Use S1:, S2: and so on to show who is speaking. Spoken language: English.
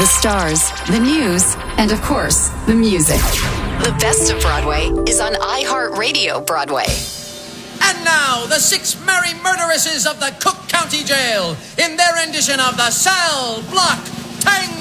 S1: The stars, the news, and of course, the music. The best of Broadway is on iHeartRadio Broadway.
S2: And now, the 6 merry murderesses of the Cook County Jail in their rendition of the Cell Block Tango.